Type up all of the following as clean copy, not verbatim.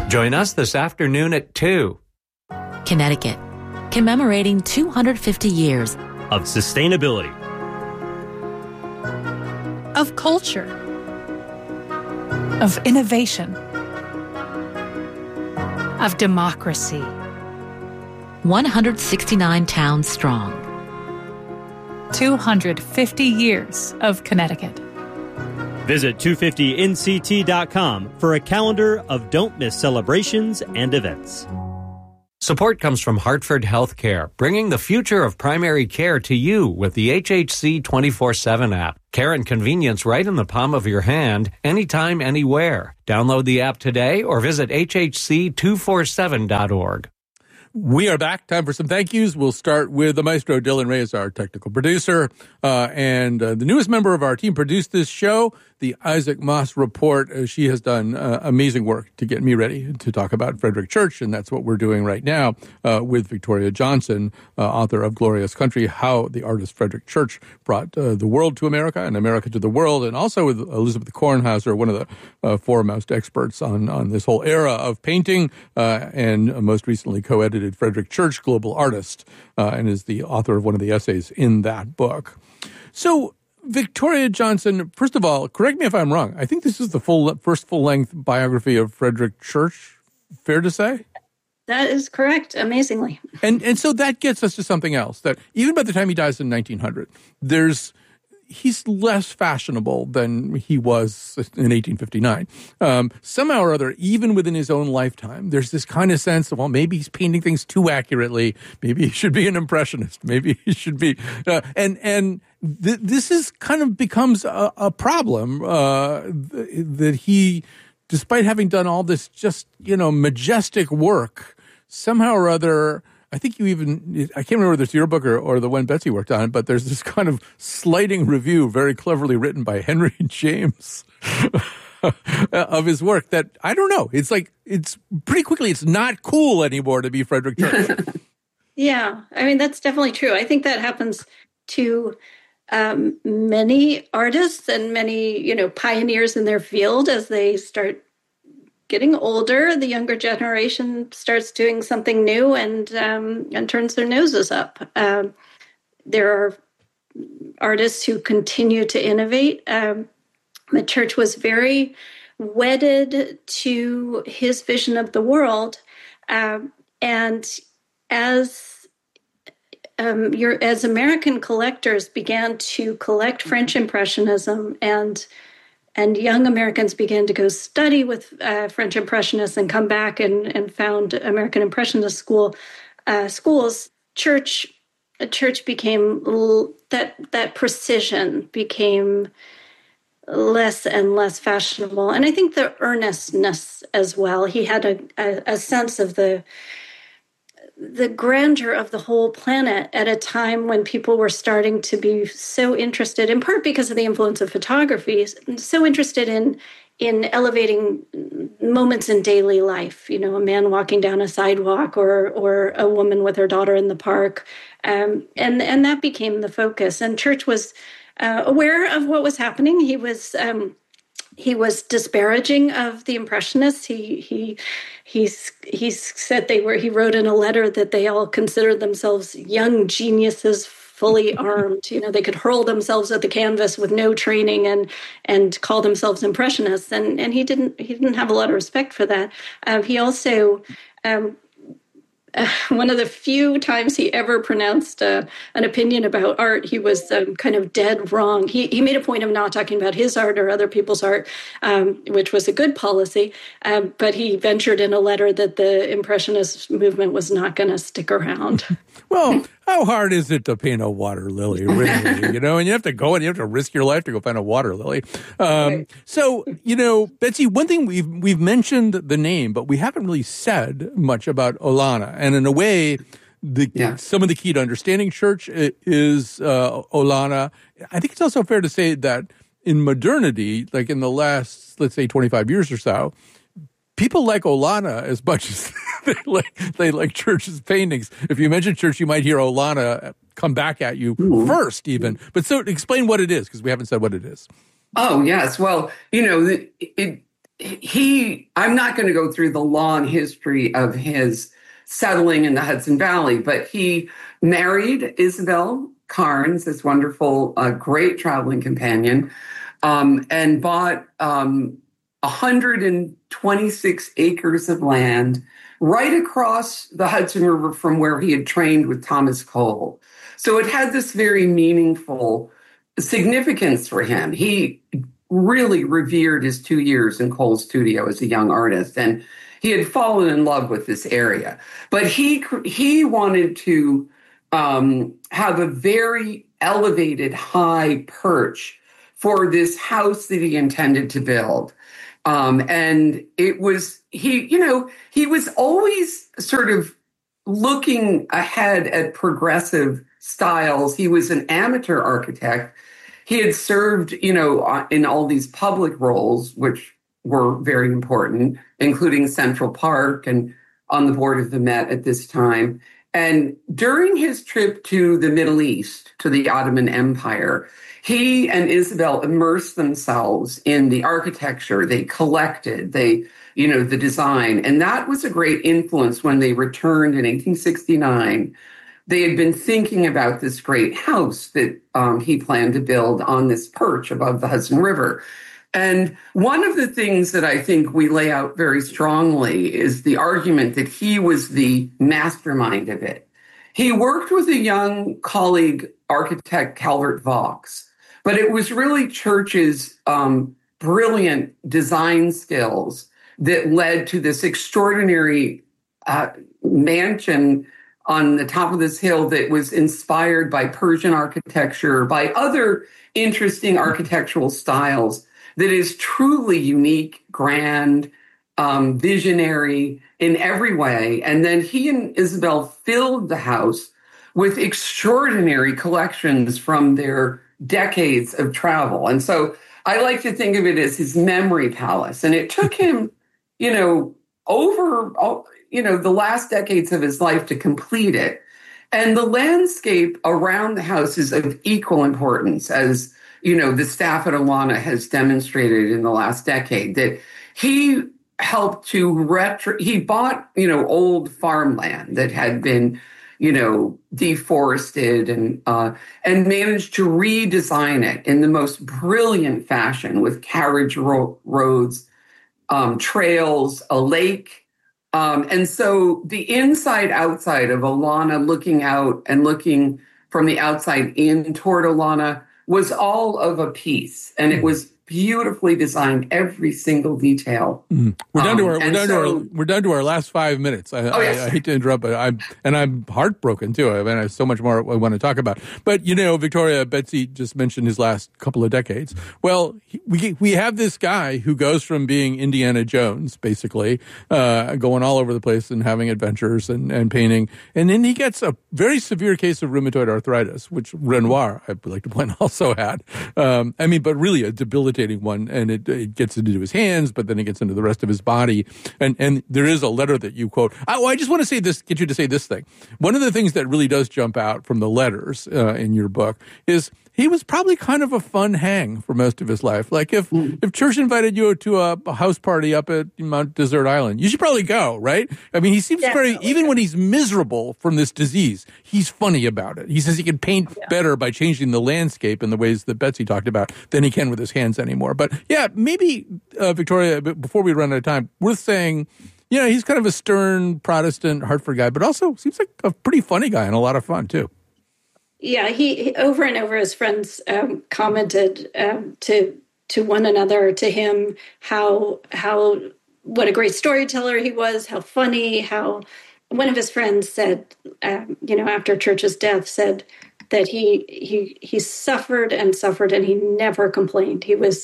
Join us this afternoon at 2. Connecticut, commemorating 250 years of sustainability, of culture, of innovation, of democracy. 169 towns strong. 250 years of Connecticut. Visit 250nct.com for a calendar of don't miss celebrations and events. Support comes from Hartford Healthcare, bringing the future of primary care to you with the HHC 24/7 app. Care and convenience right in the palm of your hand, anytime, anywhere. Download the app today or visit hhc247.org. We are back. Time for some thank yous. We'll start with the maestro. Dylan Reyes, our technical producer, and the newest member of our team produced this show, the Isaac Moss Report. She has done amazing work to get me ready to talk about Frederick Church, and that's what we're doing right now with Victoria Johnson, author of Glorious Country, How the Artist Frederick Church Brought the World to America and America to the World, and also with Elizabeth Kornhauser, one of the foremost experts on this whole era of painting, and most recently co-edited Frederick Church, Global Artist, and is the author of one of the essays in that book. So, Victoria Johnson, first of all, correct me if I'm wrong. I think this is the first full-length biography of Frederick Church. Fair to say? That is correct, amazingly. And so that gets us to something else, that even by the time he dies in 1900, he's less fashionable than he was in 1859. Somehow or other, even within his own lifetime, there's this kind of sense of, well, maybe he's painting things too accurately. Maybe he should be an impressionist. Maybe he should be, this is kind of becomes a problem, that he, despite having done all this just, majestic work, somehow or other, I think I can't remember whether it's your book or the one Betsy worked on, but there's this kind of slighting review, very cleverly written by Henry James, of his work that, I don't know, it's pretty quickly, it's not cool anymore to be Frederick Church. Yeah, I mean, that's definitely true. I think that happens to many artists and many, pioneers in their field as they start getting older. The younger generation starts doing something new and turns their noses up. There are artists who continue to innovate. The Church was very wedded to his vision of the world, and as American collectors began to collect French Impressionism and young Americans began to go study with French Impressionists and come back and found American Impressionist schools. Church became that precision became less and less fashionable, and I think the earnestness as well. He had a sense of the grandeur of the whole planet at a time when people were starting to be so interested, in part because of the influence of photography, so interested in elevating moments in daily life. A man walking down a sidewalk or a woman with her daughter in the park. And that became the focus. And Church was aware of what was happening. He was disparaging of the Impressionists. He said he wrote in a letter that they all considered themselves young geniuses, fully armed. They could hurl themselves at the canvas with no training and call themselves Impressionists. And he didn't have a lot of respect for that. He also one of the few times he ever pronounced an opinion about art, he was kind of dead wrong. He made a point of not talking about his art or other people's art, which was a good policy. But he ventured in a letter that the Impressionist movement was not going to stick around. Well, how hard is it to paint a water lily, really? And you have to go and you have to risk your life to go find a water lily. Right. So, Betsy, one thing we've mentioned the name, but we haven't really said much about Olana. And in a way, some of the key to understanding Church is Olana. I think it's also fair to say that in modernity, like in the last, let's say, 25 years or so, people like Olana as much as they like Church's paintings. If you mention Church, you might hear Olana come back at you first, even. But so explain what it is, because we haven't said what it is. Oh, yes. Well, I'm not going to go through the long history of his settling in the Hudson Valley, but he married Isabel Carnes, this wonderful, great traveling companion, and bought 126 acres of land right across the Hudson River from where he had trained with Thomas Cole. So it had this very meaningful significance for him. He really revered his 2 years in Cole's studio as a young artist, and he had fallen in love with this area. But he wanted to have a very elevated high perch for this house that he intended to build. And it was, he was always sort of looking ahead at progressive styles. He was an amateur architect. He had served, in all these public roles, which were very important, including Central Park and on the board of the Met at this time. And during his trip to the Middle East, to the Ottoman Empire, he and Isabel immersed themselves in the architecture. They collected, the design. And that was a great influence when they returned in 1869. They had been thinking about this great house that he planned to build on this perch above the Hudson River. And one of the things that I think we lay out very strongly is the argument that he was the mastermind of it. He worked with a young colleague, architect Calvert Vaux, but it was really Church's brilliant design skills that led to this extraordinary mansion on the top of this hill that was inspired by Persian architecture, by other interesting architectural styles, that is truly unique, grand, visionary in every way. And then he and Isabel filled the house with extraordinary collections from their decades of travel. And so I like to think of it as his memory palace. And it took him, over, the last decades of his life to complete it. And the landscape around the house is of equal importance, as the staff at Olana has demonstrated in the last decade, that he helped to he bought, old farmland that had been, deforested and managed to redesign it in the most brilliant fashion with carriage roads, trails, a lake. And so the inside outside of Olana, looking out and looking from the outside in toward Olana, was all of a piece, and it was beautifully designed, every single detail. We're down to our last 5 minutes. I hate to interrupt, but I'm heartbroken too. I mean, I have so much more I want to talk about. But Victoria, Betsy just mentioned his last couple of decades. Well, we have this guy who goes from being Indiana Jones, basically, going all over the place and having adventures and painting, and then he gets a very severe case of rheumatoid arthritis, which Renoir, I would like to point, also had. But really a debilitating one, and it gets into his hands, but then it gets into the rest of his body. And there is a letter that you quote. I just want to say this, get you to say this thing. One of the things that really does jump out from the letters in your book is he was probably kind of a fun hang for most of his life. Like if Church invited you to a house party up at Mount Desert Island, you should probably go, right? I mean, he seems even when he's miserable from this disease, he's funny about it. He says he can paint better by changing the landscape in the ways that Betsy talked about than he can with his hands anymore. But maybe, Victoria, before we run out of time, worth saying, he's kind of a stern Protestant Hartford guy, but also seems like a pretty funny guy and a lot of fun too. Yeah, he over and over, his friends commented to one another, to him, how what a great storyteller he was, how funny, how one of his friends said, after Church's death, said that he suffered and suffered and he never complained.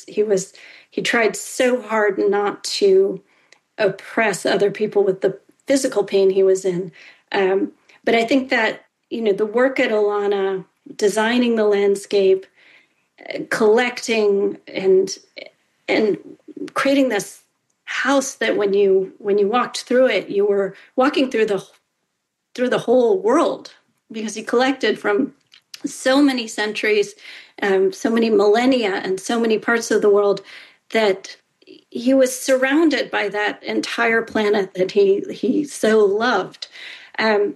He tried so hard not to oppress other people with the physical pain he was in. But I think that the work at Olana, designing the landscape, collecting and creating this house that when you walked through it, you were walking through the whole world, because he collected from so many centuries, so many millennia, and so many parts of the world that he was surrounded by that entire planet that he so loved. And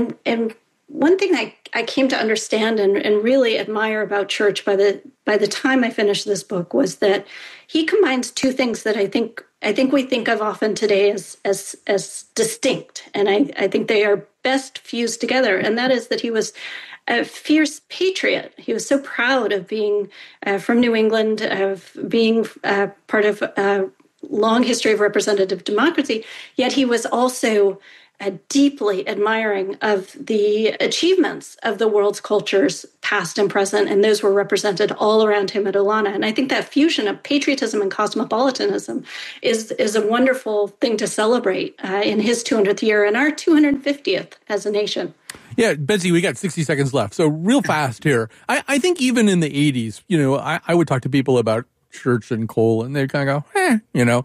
one thing I came to understand and really admire about Church by the time I finished this book was that he combines two things that I think we think of often today as distinct, and I think they are best fused together. And that is that he was a fierce patriot. He was so proud of being from New England, of being part of a long history of representative democracy. Yet he was also deeply admiring of the achievements of the world's cultures, past and present, and those were represented all around him at Olana. And I think that fusion of patriotism and cosmopolitanism is a wonderful thing to celebrate in his 200th year and our 250th as a nation. Yeah, Betsy, we got 60 seconds left. So real fast here. I think even in the 80s, I would talk to people about Church and Cole, and they kind of go,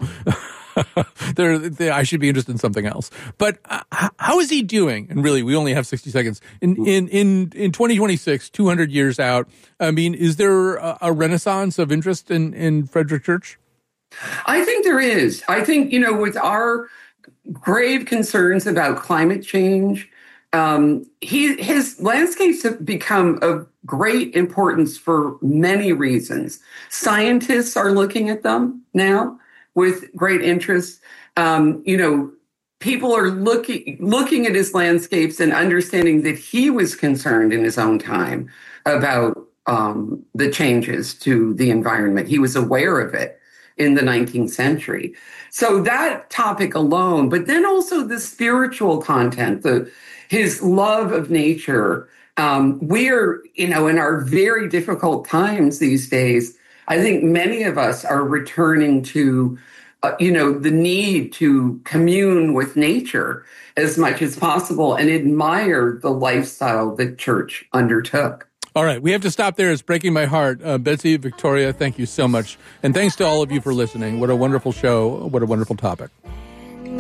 I should be interested in something else. But how is he doing? And really, we only have 60 seconds. In 2026, 200 years out, I mean, is there a renaissance of interest in Frederick Church? I think there is. I think, with our grave concerns about climate change, his landscapes have become of great importance for many reasons. Scientists are looking at them now with great interest. People are looking at his landscapes and understanding that he was concerned in his own time about the changes to the environment. He was aware of it in the 19th century. So that topic alone, but then also the spiritual content, his love of nature. We're, in our very difficult times these days, I think many of us are returning to, the need to commune with nature as much as possible and admire the lifestyle that Church undertook. All right, we have to stop there. It's breaking my heart. Betsy, Victoria, thank you so much. And thanks to all of you for listening. What a wonderful show. What a wonderful topic.